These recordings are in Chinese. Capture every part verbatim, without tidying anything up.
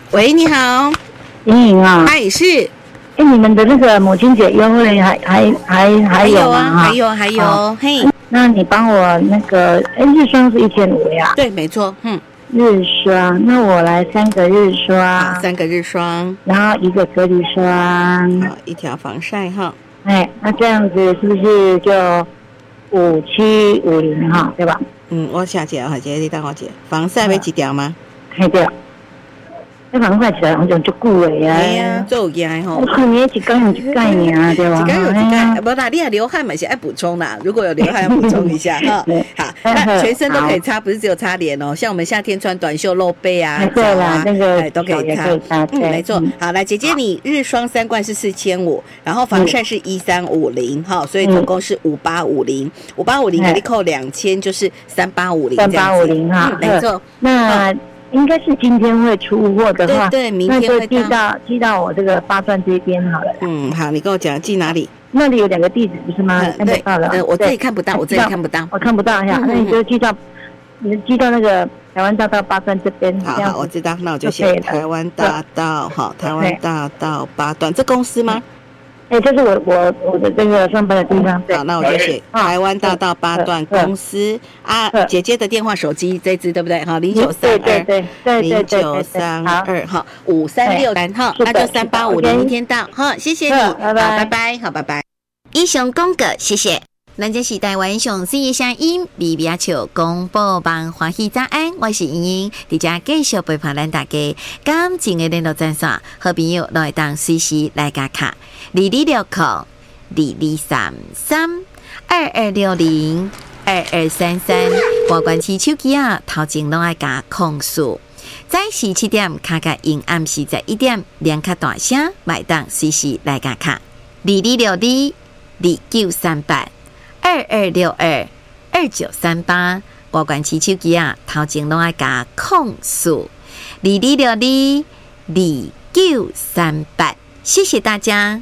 喂，你好， 莹莹啊， 哎是。 哎，你们的那个母亲节优惠还还还还有吗？ 还有啊，还有，还有，嘿。 那你帮我那个，哎，日霜是一千五呀？ 对，没错，嗯。 日霜，那我来三个日霜， 好，三个日霜， 然后一个隔离霜， 好，一条防晒哈。 哎，那这样子是不是就五七五零哈，对吧？ 嗯，我下姐哈姐，你等我姐，防晒要几条吗？ 嘿，对了。这防晒起来好像就久的啊！ 哎呀，做有惊吼！ 我看你一天有一概念啊，对吧？ 一天有一概，不啦，你还流汗嘛，是爱补充啦。如果有流汗，要补充一下哈。好，那全身都可以擦，不是只有擦脸哦。像我们夏天穿短袖露背啊， 对啦，那个都可以擦。嗯，没错。好，来姐姐，你日霜三罐是四千五，然后防晒是一三五零哈，所以总共是五八五零，五八五零给你扣两千，就是三八五零， 三八五零哈， 没错。 那应该是今天会出货的话， 对对，明天会那就寄到寄到我这个八段这边好了。 嗯，好，你跟我讲寄哪里？ 那里有两个地址不是吗？看得到了。 呃，我这里看不到，我这里看不到， 我看不到呀。那你就寄到，你寄到那个台湾大道八段这边。 好好，我知道，那我就写台湾大道，好，台湾大道八段，这公司吗？ 哎，这是我我我的这个上班的地方。 好，那我就写台湾大道八段公司啊。姐姐的电话手机这支对不对？好，零九三二零九三二哈五三六三哈，那就三八五零，明天到哈，谢谢你， 拜拜， 拜拜，好，拜拜。以上公告，谢谢。咱这是台湾上新的声音，比比亚球公布帮欢喜早安，我是莹莹，伫遮继续陪伴咱大家。感情的联络专线，好朋友来当随时来加卡，二二六扣二二三三二二六零二二三三，拨关起手机啊，头前拢爱加控诉。早时七点卡卡因暗时十一点，连卡大声，买当随时来加卡，二二六二二九三八。二二六二二九三八，拨关起手机啊，头前拢爱加控诉二二六二二九三八，谢谢大家。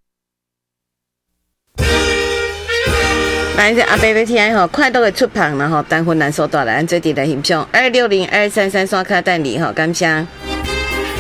来，阿伯要听吼，快乐的出旁了吼，单婚难收到了，咱最低来欣赏二六零二三三刷卡等你吼，感谢。